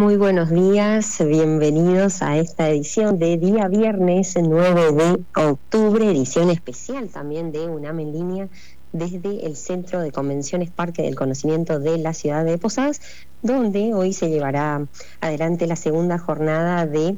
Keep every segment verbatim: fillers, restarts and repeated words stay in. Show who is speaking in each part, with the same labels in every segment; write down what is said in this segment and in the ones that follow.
Speaker 1: Muy buenos días, bienvenidos a esta edición de día viernes nueve de octubre, edición especial también de UNAM en línea desde el Centro de Convenciones Parque del Conocimiento de la ciudad de Posadas, donde hoy se llevará adelante la segunda jornada de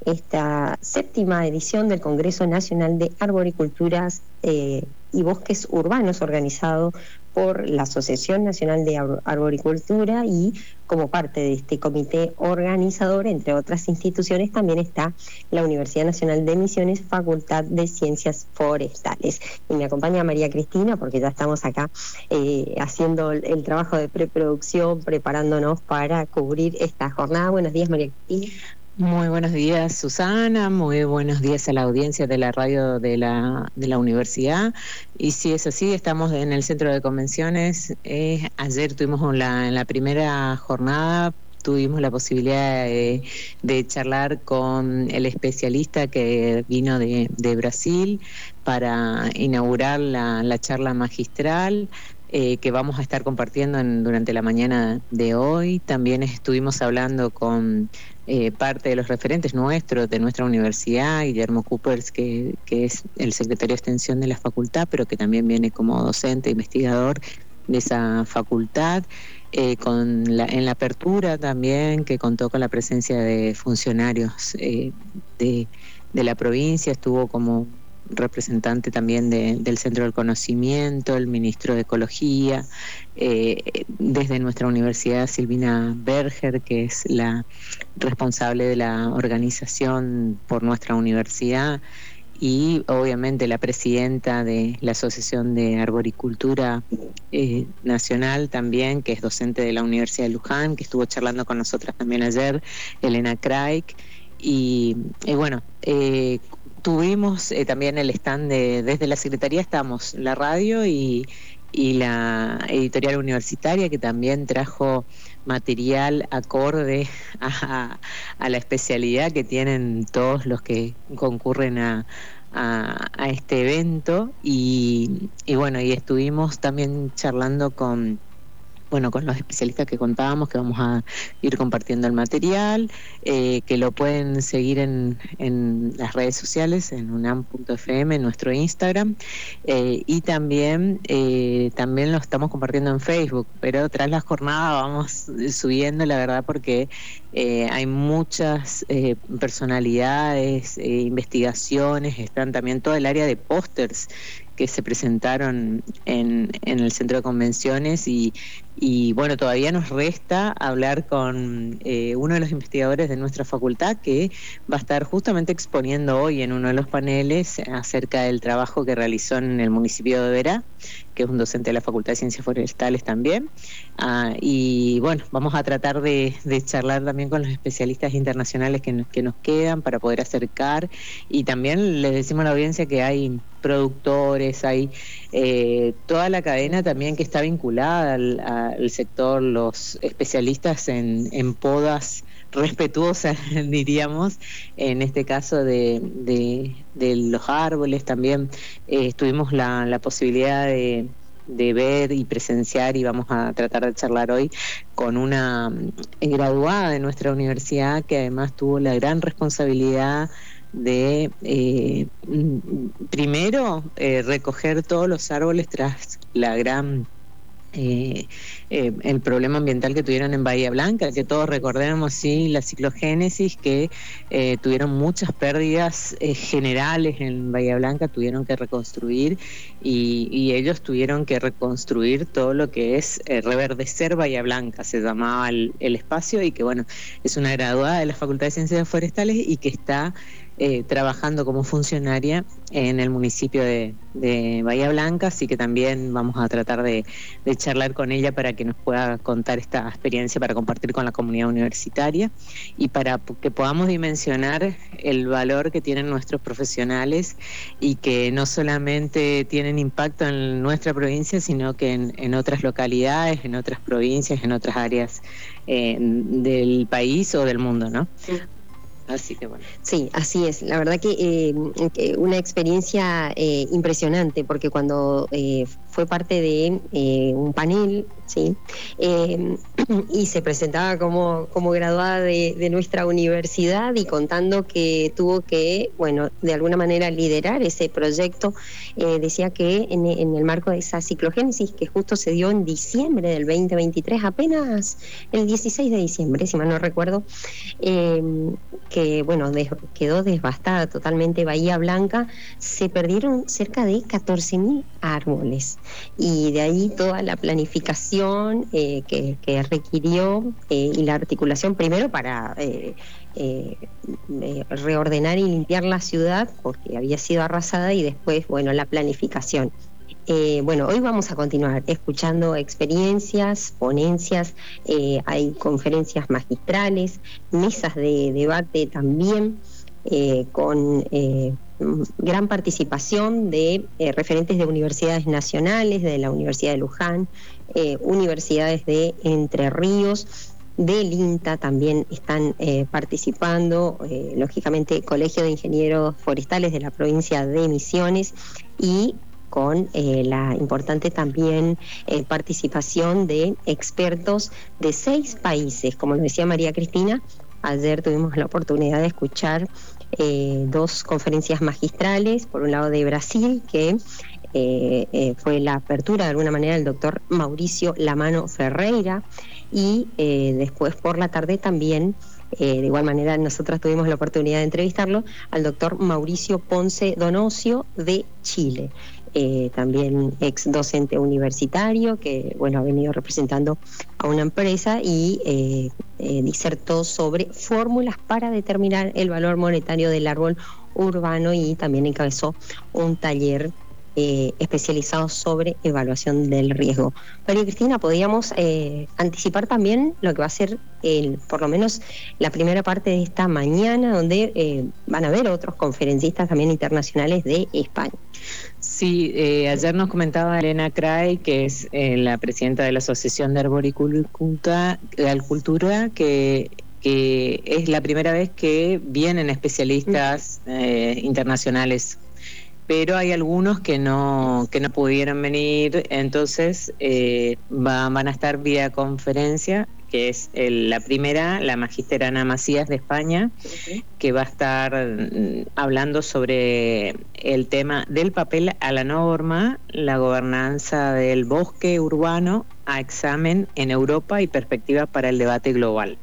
Speaker 1: esta séptima edición del Congreso Nacional de Arboriculturas eh, y Bosques Urbanos, organizado por la Asociación Nacional de Arboricultura, y como parte de este comité organizador, entre otras instituciones, también está la Universidad Nacional de Misiones, Facultad de Ciencias Forestales. Y me acompaña María Cristina, porque ya estamos acá eh, haciendo el, el trabajo de preproducción, preparándonos para cubrir esta jornada. Buenos días, María Cristina.
Speaker 2: Muy buenos días, Susana, muy buenos días a la audiencia de la radio de la, de la universidad. Y si es así, estamos en el Centro de Convenciones. Eh, ayer tuvimos la, en la primera jornada, tuvimos la posibilidad de, de charlar con el especialista que vino de, de Brasil para inaugurar la, la charla magistral. Eh, que vamos a estar compartiendo en, durante la mañana de hoy. También estuvimos hablando con eh, parte de los referentes nuestros, de nuestra universidad, Guillermo Coopers, que, que es el secretario de Extensión de la facultad, pero que también viene como docente, investigador de esa facultad. Eh, con la, en la apertura también, que contó con la presencia de funcionarios eh, de, de la provincia, estuvo como representante también de, del Centro del Conocimiento, el ministro de Ecología, eh, desde nuestra universidad Silvina Berger, que es la responsable de la organización por nuestra universidad, y obviamente la presidenta de la Asociación de Arboricultura eh, Nacional también, que es docente de la Universidad de Luján, que estuvo charlando con nosotras también ayer, Elena Craig, y, y bueno, eh, tuvimos eh, también el stand de, desde la Secretaría estamos, la radio y, y la editorial universitaria, que también trajo material acorde a, a la especialidad que tienen todos los que concurren a, a, a este evento. Y, y bueno, y estuvimos también charlando con bueno, con los especialistas que contábamos, que vamos a ir compartiendo el material, eh, que lo pueden seguir en, en las redes sociales, en unam punto f m, en nuestro Instagram, eh, y también, eh, también lo estamos compartiendo en Facebook, pero tras la jornada vamos subiendo, la verdad, porque eh, hay muchas eh, personalidades, eh, investigaciones, están también todo el área de pósters que se presentaron en, en el Centro de Convenciones, y, y bueno, todavía nos resta hablar con eh, uno de los investigadores de nuestra facultad, que va a estar justamente exponiendo hoy en uno de los paneles acerca del trabajo que realizó en el municipio de Oberá, que es un docente de la Facultad de Ciencias Forestales también. Ah, y bueno, vamos a tratar de, de charlar también con los especialistas internacionales que nos, que nos quedan para poder acercar, y también les decimos a la audiencia que hay productores, hay eh, toda la cadena también que está vinculada al, al sector, los especialistas en, en podas respetuosas, diríamos, en este caso de, de, de los árboles. También eh, tuvimos la, la posibilidad de, de ver y presenciar, y vamos a tratar de charlar hoy con una graduada de nuestra universidad, que además tuvo la gran responsabilidad de eh, primero eh, recoger todos los árboles tras la gran eh, eh, el problema ambiental que tuvieron en Bahía Blanca, que todos recordemos, sí, la ciclogénesis, que eh, tuvieron muchas pérdidas eh, generales en Bahía Blanca, tuvieron que reconstruir, y, y ellos tuvieron que reconstruir todo lo que es eh, reverdecer Bahía Blanca, se llamaba el, el espacio, y que bueno, es una graduada de la Facultad de Ciencias Forestales y que está Eh, trabajando como funcionaria en el municipio de, de Bahía Blanca, así que también vamos a tratar de, de charlar con ella para que nos pueda contar esta experiencia para compartir con la comunidad universitaria, y para que podamos dimensionar el valor que tienen nuestros profesionales, y que no solamente tienen impacto en nuestra provincia, sino que en, en otras localidades, en otras provincias, en otras áreas eh, del país o del mundo, ¿no?
Speaker 1: Sí.
Speaker 2: Así que bueno.
Speaker 1: Sí, así es. La verdad que, eh, que una experiencia eh, impresionante, porque cuando eh, fue parte de eh, un panel ¿sí? Eh, y se presentaba como, como graduada de, de nuestra universidad y contando que tuvo que, bueno, de alguna manera liderar ese proyecto. Eh, decía que en, en el marco de esa ciclogénesis que justo se dio en diciembre del veinte veintitrés, apenas el dieciséis de diciembre, si mal no recuerdo, eh, que bueno, des, quedó devastada totalmente Bahía Blanca, se perdieron cerca de catorce mil árboles y de ahí toda la planificación eh, que, que requirió eh, y la articulación primero para eh, eh, eh, reordenar y limpiar la ciudad porque había sido arrasada y después, bueno, la planificación. Eh, bueno, hoy vamos a continuar escuchando experiencias, ponencias, eh, hay conferencias magistrales, mesas de debate también, eh, con eh, gran participación de eh, referentes de universidades nacionales, de la Universidad de Luján, eh, universidades de Entre Ríos, del INTA también están eh, participando, eh, lógicamente Colegio de Ingenieros Forestales de la provincia de Misiones y con eh, la importante también eh, participación de expertos de seis países. Como lo decía María Cristina, ayer tuvimos la oportunidad de escuchar eh, dos conferencias magistrales, por un lado de Brasil, que eh, eh, fue la apertura de alguna manera del doctor Mauricio Lamano Ferreira, y eh, después por la tarde también, eh, de igual manera nosotras tuvimos la oportunidad de entrevistarlo, al doctor Mauricio Ponce Donocio de Chile. Eh, también ex docente universitario que bueno ha venido representando a una empresa y eh, eh, disertó sobre fórmulas para determinar el valor monetario del árbol urbano y también encabezó un taller eh, especializado sobre evaluación del riesgo. María Cristina, podríamos eh, anticipar también lo que va a ser el, por lo menos la primera parte de esta mañana, donde eh, van a haber otros conferencistas también internacionales de España.
Speaker 2: Sí, eh, ayer nos comentaba Elena Cray, que es eh, la presidenta de la Asociación de Arboricultura, que, que es la primera vez que vienen especialistas eh, internacionales, pero hay algunos que no que no pudieron venir, entonces eh, va, van a estar vía conferencia, que es el, la primera, la magíster Ana Macías de España, uh-huh, que va a estar hablando sobre el tema del papel a la norma, la gobernanza del bosque urbano a examen en Europa y perspectivas para el debate global.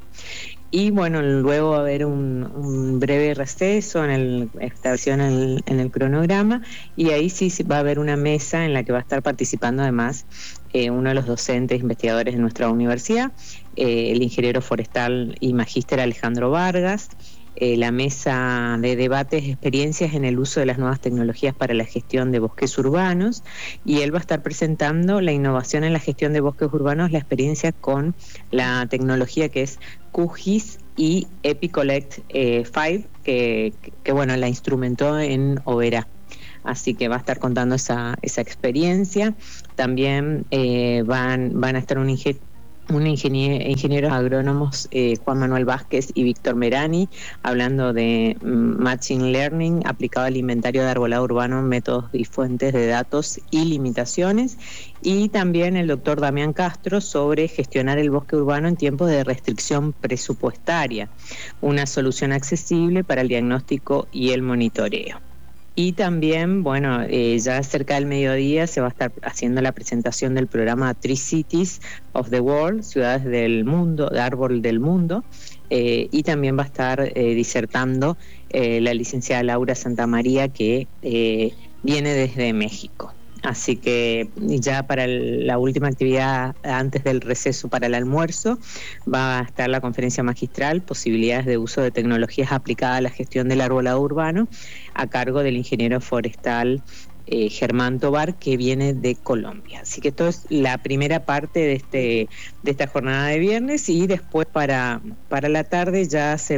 Speaker 2: Y bueno, luego va a haber un, un breve receso en el, establecido en el, en el cronograma, y ahí sí va a haber una mesa en la que va a estar participando además eh, uno de los docentes investigadores de nuestra universidad, eh, el ingeniero forestal y magíster Alejandro Vargas, eh, la mesa de debates, experiencias en el uso de las nuevas tecnologías para la gestión de bosques urbanos, y él va a estar presentando la innovación en la gestión de bosques urbanos, la experiencia con la tecnología que es Q G I S y EpiCollect eh, cinco, que, que bueno, la instrumentó en Oberá. Así que va a estar contando esa, esa experiencia. También eh, van, van a estar un ingeniero un ingeniero, ingenieros agrónomos, eh, Juan Manuel Vázquez y Víctor Merani, hablando de um, Machine Learning aplicado al inventario de arbolado urbano, métodos y fuentes de datos y limitaciones, y también el doctor Damián Castro sobre gestionar el bosque urbano en tiempos de restricción presupuestaria, una solución accesible para el diagnóstico y el monitoreo. Y también, bueno, eh, ya cerca del mediodía se va a estar haciendo la presentación del programa Tree Cities of the World, Ciudades del Mundo, de Árbol del Mundo, eh, y también va a estar eh, disertando eh, la licenciada Laura Santamaría, que eh, viene desde México. Así que ya para el, la última actividad antes del receso para el almuerzo va a estar la conferencia magistral, posibilidades de uso de tecnologías aplicadas a la gestión del arbolado urbano, a cargo del ingeniero forestal eh, Germán Tobar, que viene de Colombia. Así que esto es la primera parte de este de esta jornada de viernes, y después para, para la tarde ya se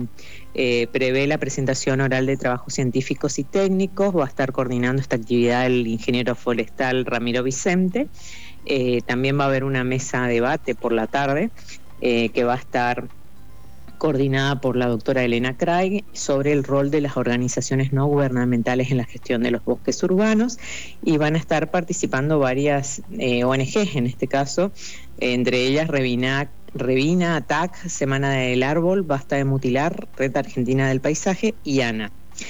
Speaker 2: eh, prevé la presentación oral de trabajos científicos y técnicos. Va a estar coordinando esta actividad el ingeniero forestal Ramiro Vicente. Eh, también va a haber una mesa de debate por la tarde eh, que va a estar coordinada por la doctora Elena Craig, sobre el rol de las organizaciones no gubernamentales en la gestión de los bosques urbanos, y van a estar participando varias eh, O N Ges en este caso, entre ellas Revinac, Revina, A T A C, Semana del Árbol, Basta de Mutilar, Red Argentina del Paisaje y ANA.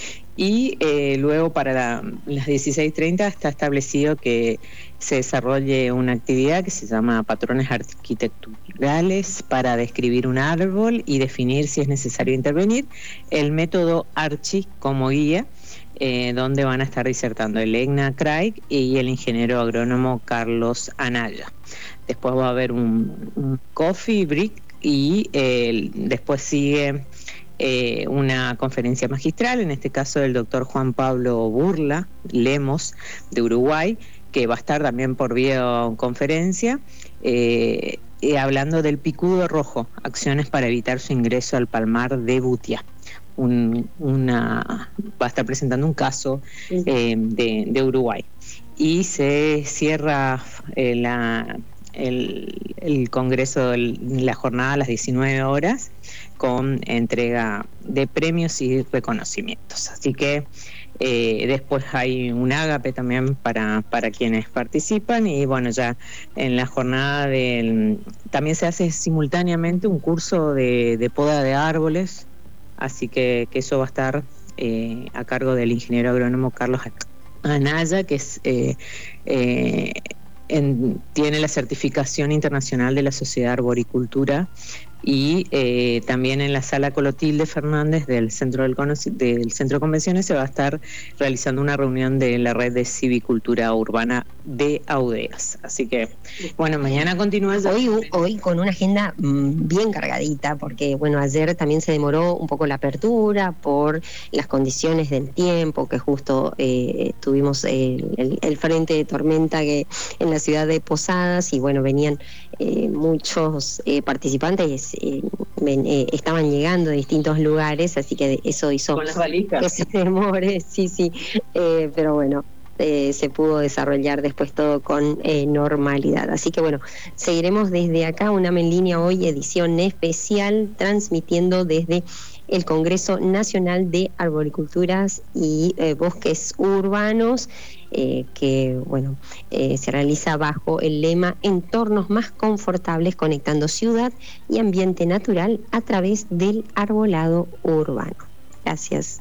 Speaker 2: Y eh, luego para la, las dieciséis treinta está establecido que se desarrolle una actividad que se llama Patrones Arquitecturales para describir un árbol y definir si es necesario intervenir, el método Archi como guía, eh, donde van a estar disertando Elena Craig y el ingeniero agrónomo Carlos Anaya. Después va a haber un, un coffee break y eh, después sigue eh, una conferencia magistral, en este caso del doctor Juan Pablo Burla Lemos de Uruguay, que va a estar también por videoconferencia, eh, eh, hablando del picudo rojo, acciones para evitar su ingreso al palmar de Butia. Un, una, va a estar presentando un caso eh, de, de Uruguay. Y se cierra eh, la... El, el congreso, el, la jornada a las diecinueve horas, con entrega de premios y reconocimientos. Así que eh, después hay un ágape también para, para quienes participan, y bueno, ya en la jornada del, también se hace simultáneamente un curso de, de poda de árboles, así que, que eso va a estar eh, a cargo del ingeniero agrónomo Carlos Anaya, que es eh, eh, En, tiene la certificación internacional de la Sociedad de Arboricultura, y eh, también en la sala Clotilde Fernández del Centro del, del Centro de Convenciones se va a estar realizando una reunión de la red de civicultura urbana de Audeas. Así que, bueno, mañana continúa.
Speaker 1: Hoy, hoy con una agenda mmm, bien cargadita, porque, bueno, ayer también se demoró un poco la apertura por las condiciones del tiempo, que justo eh, tuvimos el, el, el frente de tormenta que en la ciudad de Posadas, y bueno, venían eh, muchos eh, participantes Eh, ven, eh, estaban llegando de distintos lugares, así que eso hizo
Speaker 2: con las valijas
Speaker 1: que se demore, sí, sí, eh, pero bueno, eh, se pudo desarrollar después todo con eh, normalidad. Así que bueno, seguiremos desde acá, UNAM en línea hoy, edición especial, transmitiendo desde el Congreso Nacional de Arboriculturas y eh, Bosques Urbanos, eh, que bueno eh, se realiza bajo el lema Entornos más confortables conectando ciudad y ambiente natural a través del arbolado urbano. Gracias.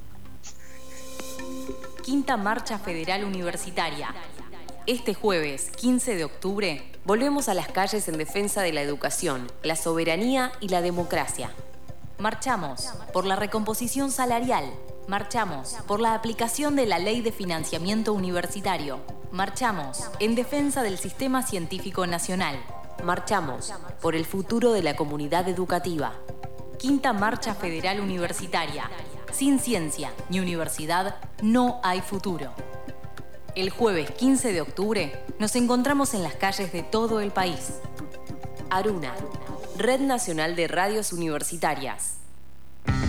Speaker 3: Quinta Marcha Federal Universitaria. Este jueves, quince de octubre, volvemos a las calles en defensa de la educación, la soberanía y la democracia. Marchamos por la recomposición salarial. Marchamos por la aplicación de la Ley de Financiamiento Universitario. Marchamos en defensa del Sistema Científico Nacional. Marchamos por el futuro de la comunidad educativa. Quinta Marcha Federal Universitaria. Sin ciencia ni universidad no hay futuro. El jueves quince de octubre nos encontramos en las calles de todo el país. ARUNA, Red Nacional de Radios Universitarias.